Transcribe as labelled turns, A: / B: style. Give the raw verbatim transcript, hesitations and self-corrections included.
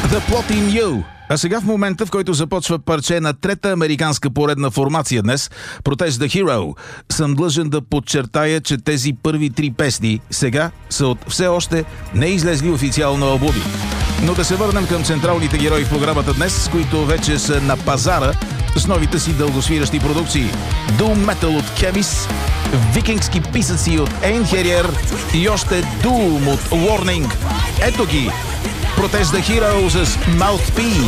A: The Plot in You. А сега в момента, в който започва парче на трета американска поредна формация днес, Protest the Hero, съм длъжен да подчертая, че тези първи три песни сега са от все още не излезли официално албуми. Но да се върнем към централните герои в програмата днес, които вече са на пазара с новите си дългосвиращи продукции. Doom Metal от Kevis, викингски писъци от Einherjar и още Doom от Warning. Ето ги! Protest the Hero с Mouthpiece.